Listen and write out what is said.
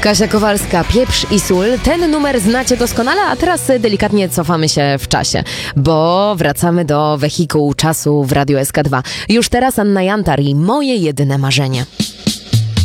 Kasia Kowalska, Pieprz i sól. Ten numer znacie doskonale, a teraz delikatnie cofamy się w czasie, bo wracamy do wehikułu czasu w Radiu SK2. Już teraz Anna Jantar i Moje jedyne marzenie.